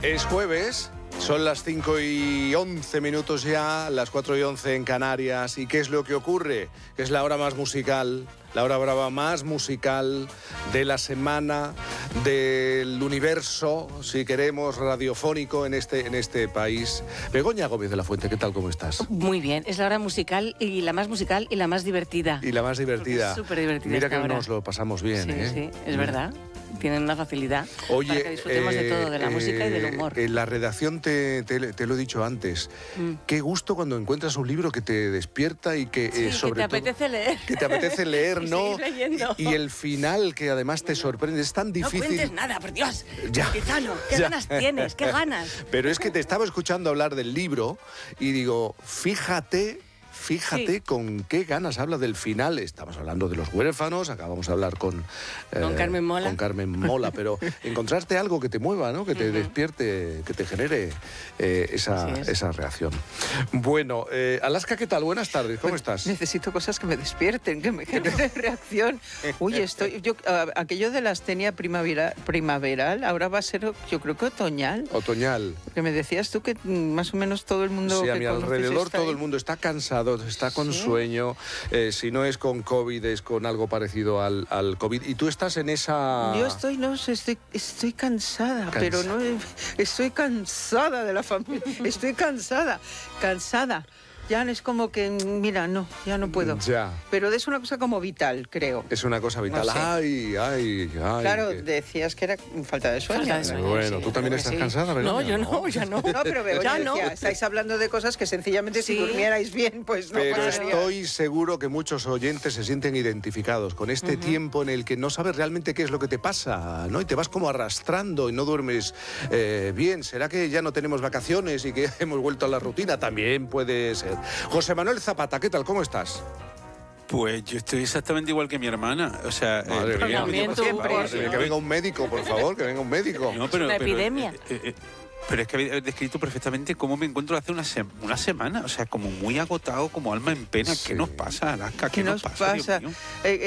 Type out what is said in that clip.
Es jueves, son las 5:11 ya, las 4:11 en Canarias. ¿Y qué es lo que ocurre? Es la hora más musical, la hora brava más musical de la semana, del universo, si queremos, radiofónico en este país. Begoña Gómez de la Fuente, ¿qué tal? ¿Cómo estás? Muy bien, es la hora musical y la más divertida. Y la más divertida. Es súper divertida. Mira que hora. nos lo pasamos bien, Sí, ¿eh? sí, es verdad. Tienen una facilidad Oye, para que disfrutemos de todo, de la música y del humor. En la redacción te lo he dicho antes. Qué gusto cuando encuentras un libro que te despierta y que Sí, sobre que te todo, apetece leer. que te apetece leer, Y ¿no? seguir leyendo. Y el final que además te sorprende. Es tan No difícil. cuentes nada, por Dios. Ya. Tizano, ¿qué Ya. ganas tienes? ¿Qué ganas? Pero es que te estaba escuchando hablar del libro y digo, fíjate Sí. con qué ganas habla del final. Estamos hablando de los huérfanos, acabamos de hablar con Carmen Mola. Con Carmen Mola, pero encontraste algo que te mueva, ¿no? Que te despierte, que te genere esa reacción. Bueno, Alaska, ¿qué tal? Buenas tardes, ¿cómo estás? Necesito cosas que me despierten, que me generen reacción. Uy, aquello de la astenia primaveral, ahora va a ser, yo creo que otoñal. Otoñal. Porque me decías tú que más o menos todo el mundo Sí, a que mi conoces alrededor está todo ahí. el mundo está cansado, está con ¿Sí? sueño. Si no es con COVID, es con algo parecido al COVID. Y tú estás en esa... Yo estoy cansada, pero no estoy cansada de la familia. Estoy cansada. Ya es como que, mira, no, ya no puedo. Ya. Pero es una cosa como vital, creo. Es una cosa vital. No sé. Ay. Claro, decías que era falta de sueño. Falta de sueño. Bueno, sí, ¿tú también creo que estás sí. cansada, Begoña? No, yo no, ya no. No, pero Begoña Ya no. decía, estáis hablando de cosas que sencillamente si Sí. durmierais bien, pues no Pero pasaría. estoy seguro que muchos oyentes se sienten identificados con este tiempo en el que no sabes realmente qué es lo que te pasa, ¿no? Y te vas como arrastrando y no duermes bien. ¿Será que ya no tenemos vacaciones y que hemos vuelto a la rutina? También puede ser. José Manuel Zapata, ¿qué tal? ¿Cómo estás? Pues yo estoy exactamente igual que mi hermana. O sea, Madre mía. También tú, siempre. pues, Que venga un médico, por favor, que venga un médico. no, una epidemia. Pero es que habéis descrito perfectamente cómo me encuentro hace una semana. O sea, como muy agotado, como alma en pena. Sí. ¿Qué nos pasa, Alaska? ¿Qué nos Dios pasa? mío?